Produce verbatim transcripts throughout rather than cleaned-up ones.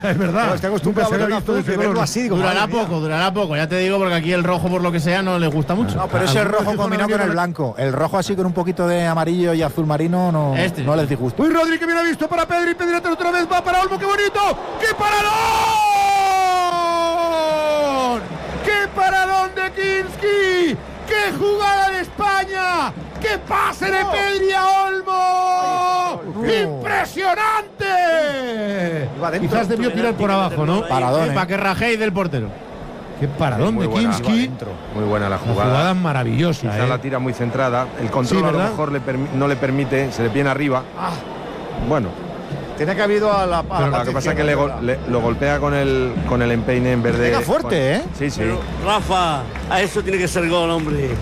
Es verdad. No, está acostumbrado a ver azul, que verlo así. Digo, durará poco, durará poco, ya te digo, porque aquí el rojo, por lo que sea, no le gusta mucho. No, pero ese rojo combinado con el blanco. El rojo así con un poquito de amarillo y azul marino no, este. no les disgusta. Uy, Rodri, que bien ha visto para Pedri. Pedri otra vez, va para Olmo, qué bonito. ¡Qué paradón! ¡Qué paradón de Kinski! ¡Qué jugada de España! ¡Qué pase de Pedri a Olmo! ¡Impresionante! Quizás debió tirar por abajo, ¿no? Paradón, eh, eh. para que rajéis del portero. ¡Qué paradón Muy de buena. Kinski! Muy buena la La jugada. jugada maravillosa, Quizá ¿eh? la tira muy centrada. El control Sí, a lo ¿verdad? mejor le permi- no le permite, se le viene arriba. Ah. Bueno, Tiene que haber ido a la. A pero la lo que pasa es que le, izquierda. gol- le- lo golpea con el con el empeine en vez de. Pega fuerte, con- ¿eh? Sí, sí. Pero, Rafa, a eso tiene que ser gol, hombre.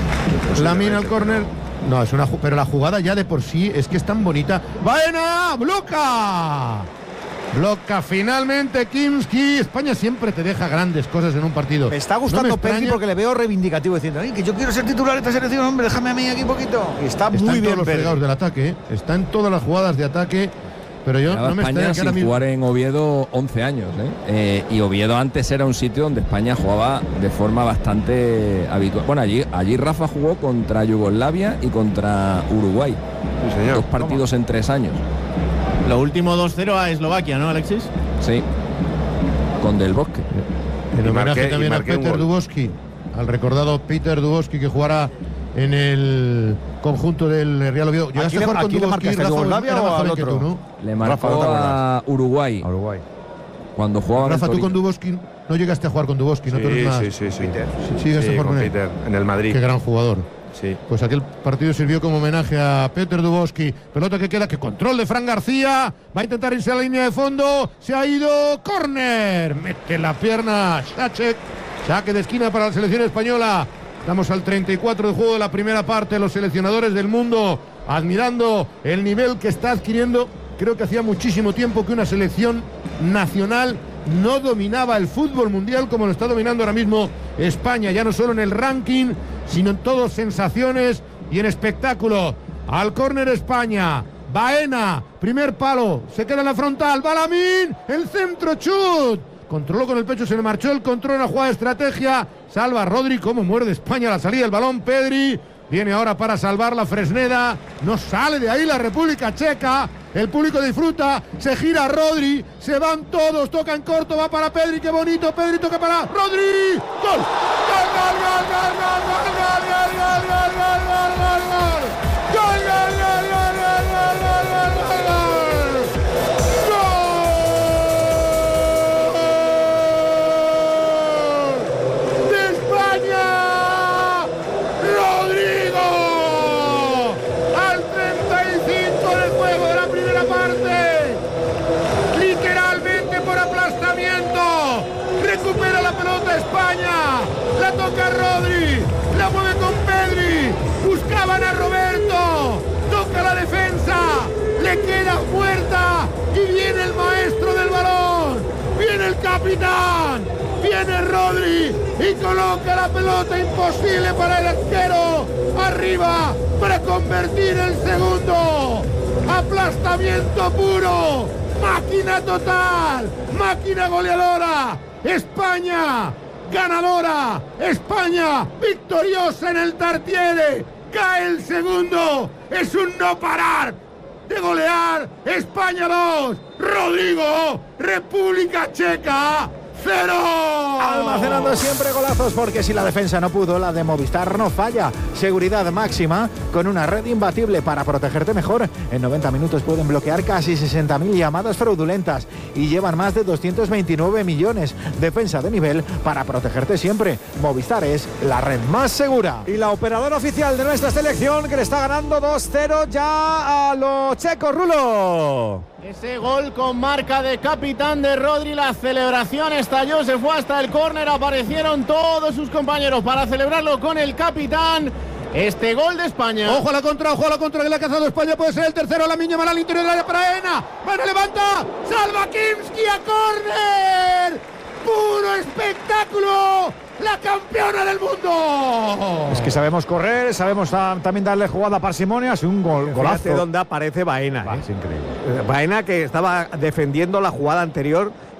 La mina al córner. No, es una ju- pero la jugada ya de por sí es que es tan bonita. ¡Baena! ¡Bloca! Bloca finalmente Kinski. España siempre te deja grandes cosas en un partido. Me está No gustando me Pedri extraña. porque le veo reivindicativo diciendo, ay, que yo quiero ser titular de esta selección, hombre, déjame a mí aquí un poquito. Y está, Está muy en bien todos los Pedri. fregados del ataque, ¿eh? Está en todas las jugadas de ataque. Pero yo Llevaba no me España extraña que sin ahora mismo. jugar en Oviedo once años, ¿eh? Eh, y Oviedo antes era un sitio donde España jugaba de forma bastante habitual. Bueno, allí, allí Rafa jugó contra Yugoslavia y contra Uruguay. Sí, señor. Dos partidos en tres años. Lo último dos cero a Eslovaquia, ¿no, Alexis? Sí. Con Del Bosque. En Y homenaje marqué- y también a marqué un Peter gol. Dubowski, al recordado Peter Dubowski que jugará en el conjunto del Real Oviedo. ¿Llegaste Aquí a le- jugar con aquí le Dubowski, marcaste a Rafa? Yugoslavia Era más o al joven que otro? tú, ¿no? Le Rafa, marcó no te a Uruguay A Uruguay. cuando jugaba en el Rafa, tú Torino. con Dubowski no llegaste a jugar con Dubowski, ¿no? Tú eres más- Sí, sí, sí, sí. Sí, llegaste a jugar con con él. Peter en el Madrid. Qué gran jugador. Sí. Pues aquel partido sirvió como homenaje a Peter Dubowski. Pelota que queda, que control de Fran García. Va a intentar irse a la línea de fondo. Se ha ido. Córner. Mete la pierna. Sacek. Saque de esquina para la selección española. Estamos al treinta y cuatro de juego de la primera parte. Los seleccionadores del mundo admirando el nivel que está adquiriendo. Creo que hacía muchísimo tiempo que una selección nacional no dominaba el fútbol mundial como lo está dominando ahora mismo España, ya no solo en el ranking, sino en todas sensaciones y en espectáculo. Al córner España, Baena, primer palo, se queda en la frontal, Balamín, el centro, chut. Controló con el pecho, se le marchó el control, una jugada de estrategia. Salva Rodri, cómo muerde España la salida del balón. Pedri viene ahora para salvar la Fresneda. No sale de ahí la República Checa. El público disfruta. Se gira Rodri. Se van todos. Toca en corto. Va para Pedri. Qué bonito. Pedri toca para Rodri. ¡Gol! ¡Gol, gol, gol, gol, gol, gol, gol, gol, gol, gol, gol, gol, gol! ¡Gol, gol, gol, gol, gol, gol, gol, gol, gol, gol! Recupera la pelota España, la toca Rodri, la mueve con Pedri, buscaban a Roberto, toca la defensa, le queda puerta y viene el maestro del balón, viene el capitán, viene Rodri y coloca la pelota imposible para el arquero, arriba para convertir el segundo, aplastamiento puro, máquina total, máquina goleadora. España, ganadora, España, victoriosa en el Tartiere, cae el segundo, es un no parar de golear, España dos, Rodrigo, República Checa, cero. Almacenando siempre golazos porque si la defensa no pudo, la de Movistar no falla. Seguridad máxima con una red imbatible para protegerte mejor. En noventa minutos pueden bloquear casi sesenta mil llamadas fraudulentas y llevan más de doscientos veintinueve millones. Defensa de nivel para protegerte siempre. Movistar es la red más segura. Y la operadora oficial de nuestra selección que le está ganando dos cero ya a los checos, Rulo. Ese gol con marca de capitán de Rodri, la celebración estalló, se fue hasta el córner, aparecieron todos sus compañeros para celebrarlo con el capitán. Este gol de España. Ojo a la contra, ojo a la contra que le ha cazado España, puede ser el tercero, la Miña Mal al interior del área para Ena. Bueno, levanta, salva Kinski a córner. Puro espectáculo. La campeona del mundo. Es que sabemos correr, sabemos ta- también darle jugada a parsimonia, es un gol, golazo. Fíjate dónde aparece Baena. Va, ¿eh? es increíble. Baena que estaba defendiendo la jugada anterior